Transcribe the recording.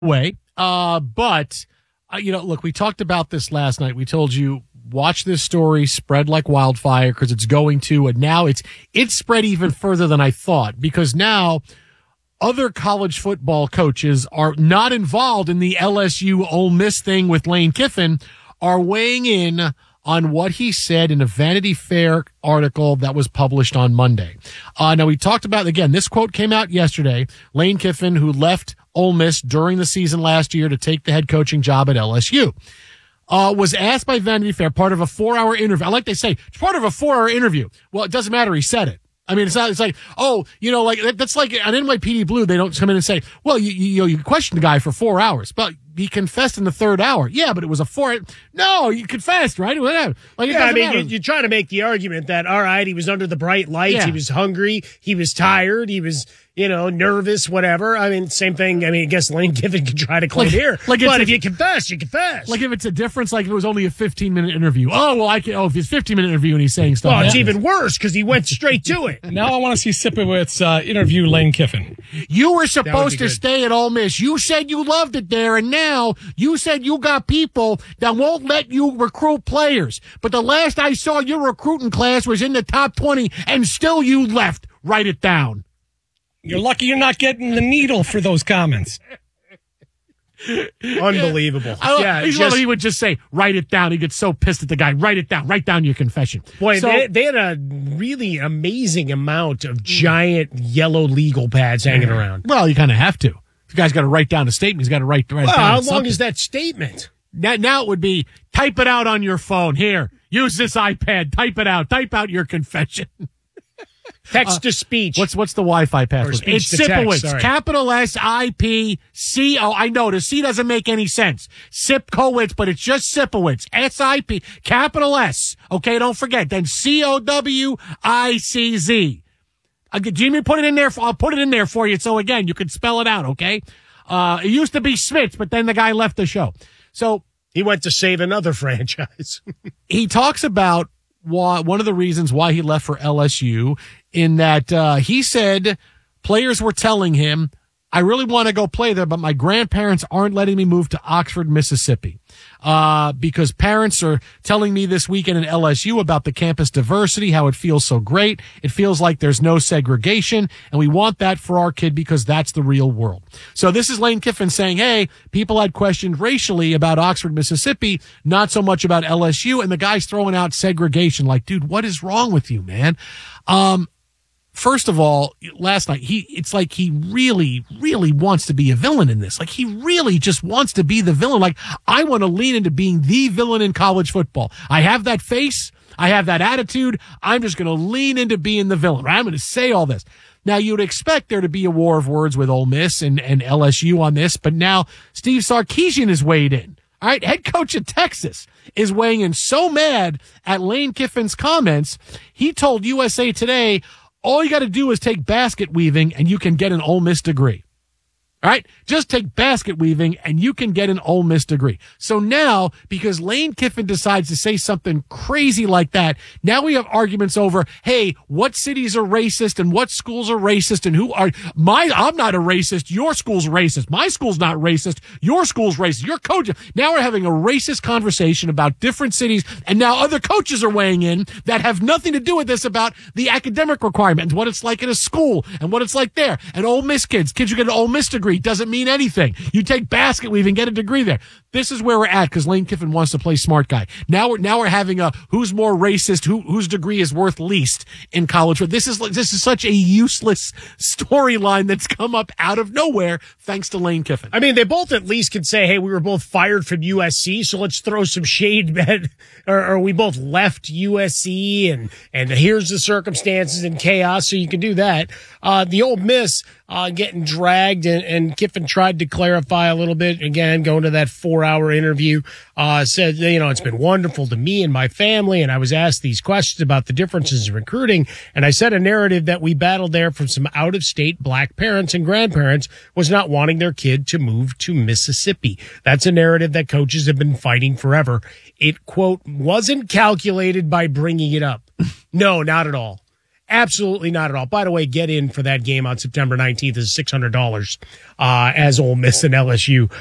way. But look, we talked about this last night. We told you, watch this story spread like wildfire because it's going to, and now it's spread even further than I thought, because now other college football coaches are not involved in the LSU Ole Miss thing with Lane Kiffin, are weighing in on what he said in a Vanity Fair article that was published on Monday. Now, we talked about, again, this quote came out yesterday. Lane Kiffin, who left Ole Miss during the season last year to take the head coaching job at LSU, was asked by Vanity Fair, part of a 4-hour interview. I like they say, it's part of a 4-hour interview. Well, it doesn't matter. He said it. I mean, it's like, that's like on NYPD Blue, they don't come in and say, well, you questioned the guy for 4 hours, but he confessed in the third hour. Yeah, but it was a 4. No, you confessed, right? Whatever. You try to make the argument that, all right, he was under the bright lights. Yeah. He was hungry. He was tired. He was, nervous, whatever. I mean, same thing. I guess Lane Kiffin can try to claim here. But if you confess, you confess. Like if it's a difference, like if it was only a 15-minute interview. Oh, well, if it's a 15-minute interview and he's saying stuff. Well, it's even worse because he went straight to it. Now I want to see Sipowicz interview Lane Kiffin. You were supposed to stay at Ole Miss. You said you loved it there, and now you said you got people that won't let you recruit players. But the last I saw, your recruiting class was in the top 20, and still you left. Write it down. You're lucky you're not getting the needle for those comments. Unbelievable. He would just say, write it down. He gets so pissed at the guy. Write it down. Write down your confession. Boy, they had a really amazing amount of giant yellow legal pads hanging around. Well, you kind of have to. The guy's got to write down a statement. He's got to write it down. How long is that statement? Now it would be, type it out on your phone. Here, use this iPad. Type it out. Type out your confession. Text to speech. What's the Wi-Fi password? It's Sipowicz. Capital SIPCO. I know the C doesn't make any sense. Sipkowitz, but it's just Sipowicz. SIP, capital S. Okay, don't forget. Then COWICZ. Jimmy, put it in there. I'll put it in there for you. So again, you can spell it out. Okay. It used to be Smith, but then the guy left the show. So he went to save another franchise. He talks about one of the reasons why he left for LSU, in that he said players were telling him, I really want to go play there, but my grandparents aren't letting me move to Oxford, Mississippi, because parents are telling me this weekend in LSU about the campus diversity, how it feels so great. It feels like there's no segregation, and we want that for our kid because that's the real world. So this is Lane Kiffin saying, hey, people had questioned racially about Oxford, Mississippi, not so much about LSU, and the guy's throwing out segregation. Like, dude, what is wrong with you, man? First of all, last night, it's like he really, really wants to be a villain in this. Like, he really just wants to be the villain. Like, I want to lean into being the villain in college football. I have that face. I have that attitude. I'm just going to lean into being the villain. Right? I'm going to say all this. Now, you'd expect there to be a war of words with Ole Miss and LSU on this, but now Steve Sarkisian has weighed in. All right, head coach of Texas is weighing in, so mad at Lane Kiffin's comments. He told USA Today, all you got to do is take basket weaving and you can get an Ole Miss degree. All right? Just take basket weaving and you can get an Ole Miss degree. So now, because Lane Kiffin decides to say something crazy like that, now we have arguments over, hey, what cities are racist and what schools are racist and I'm not a racist. Your school's racist. My school's not racist. Your school's racist. Your coach. Now we're having a racist conversation about different cities, and now other coaches are weighing in that have nothing to do with this, about the academic requirements, what it's like in a school and what it's like there. And Ole Miss kids who get an Ole Miss degree doesn't mean anything. You take basket weaving, get a degree there. This is where we're at because Lane Kiffin wants to play smart guy. Now we're having a who's more racist, whose degree is worth least in college. But this is such a useless storyline that's come up out of nowhere thanks to Lane Kiffin. I mean, they both at least could say, hey, we were both fired from USC, so let's throw some shade at, or we both left USC and here's the circumstances and chaos, so you can do that. The Ole Miss getting dragged, and Kiffin tried to clarify a little bit, again, going to that 4-hour interview, said, it's been wonderful to me and my family, and I was asked these questions about the differences in recruiting, and I said a narrative that we battled there from some out-of-state black parents and grandparents was not wanting their kid to move to Mississippi. That's a narrative that coaches have been fighting forever. It, quote, wasn't calculated by bringing it up. No, not at all. Absolutely not at all. By the way, get in for that game on September 19th is $600 as Ole Miss and LSU